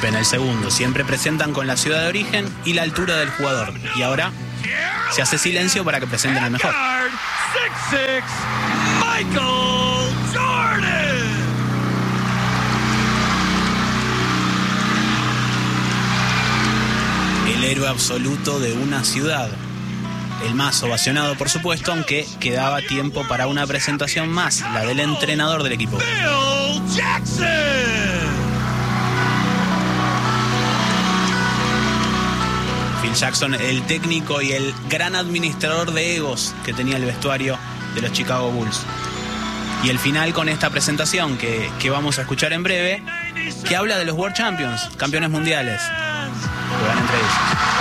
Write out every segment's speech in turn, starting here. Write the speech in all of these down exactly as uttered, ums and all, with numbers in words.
Pipe en el segundo. Siempre presentan con la ciudad de origen y la altura del jugador. Y ahora se hace silencio para que presenten al mejor. seis seis, Michael Jordan. El héroe absoluto de una ciudad. El más ovacionado, por supuesto, aunque quedaba tiempo para una presentación más, la del entrenador del equipo. Phil Jackson. Phil Jackson, el técnico y el gran administrador de egos que tenía el vestuario de los Chicago Bulls. Y el final con esta presentación que, que vamos a escuchar en breve, que habla de los World Champions, campeones mundiales. Juegan entre ellos.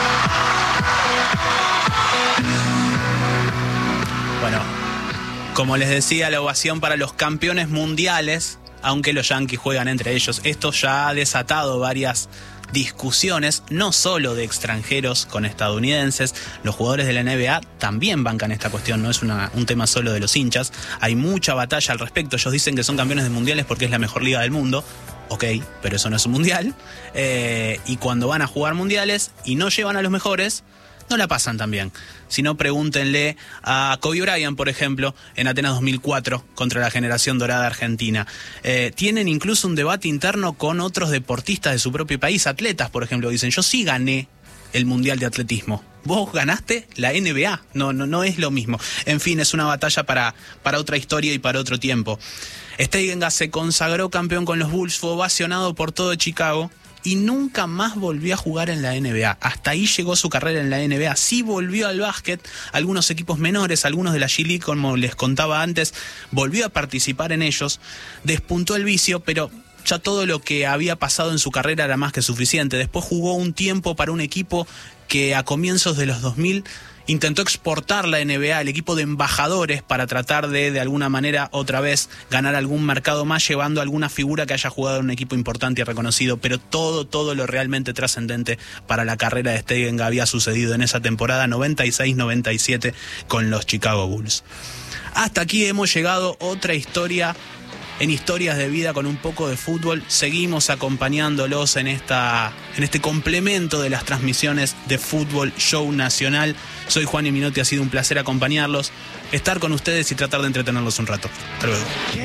Bueno, como les decía, la ovación para los campeones mundiales, aunque los Yankees juegan entre ellos. Esto ya ha desatado varias discusiones, no solo de extranjeros con estadounidenses. Los jugadores de la N B A también bancan esta cuestión, no es una, un tema solo de los hinchas. Hay mucha batalla al respecto. Ellos dicen que son campeones de mundiales porque es la mejor liga del mundo. Ok, pero eso no es un mundial. Eh, y cuando van a jugar mundiales y no llevan a los mejores, no la pasan tan bien. Si no, pregúntenle a Kobe Bryant, por ejemplo, en Atenas dos mil cuatro, contra la generación dorada argentina. Eh, tienen incluso un debate interno con otros deportistas de su propio país, atletas, por ejemplo, dicen, yo sí gané el Mundial de Atletismo. Vos ganaste la N B A. No, no, no es lo mismo. En fin, es una batalla para, para otra historia y para otro tiempo. Steigengas se consagró campeón con los Bulls, fue ovacionado por todo Chicago y nunca más volvió a jugar en la N B A. Hasta ahí llegó su carrera en la N B A. Sí volvió al básquet, algunos equipos menores, algunos de la G League, como les contaba antes, volvió a participar en ellos, despuntó el vicio, pero ya todo lo que había pasado en su carrera era más que suficiente. Después jugó un tiempo para un equipo que a comienzos de los dos mil intentó exportar la N B A, el equipo de embajadores, para tratar de, de alguna manera, otra vez, ganar algún mercado más, llevando a alguna figura que haya jugado en un equipo importante y reconocido. Pero todo, todo lo realmente trascendente para la carrera de Steigengas había sucedido en esa temporada noventa y seis noventa y siete con los Chicago Bulls. Hasta aquí hemos llegado, otra historia en Historias de Vida con un poco de fútbol. Seguimos acompañándolos en esta en este complemento de las transmisiones de Fútbol Show Nacional. Soy Juan y Minotti, ha sido un placer acompañarlos, estar con ustedes y tratar de entretenerlos un rato. Hasta luego.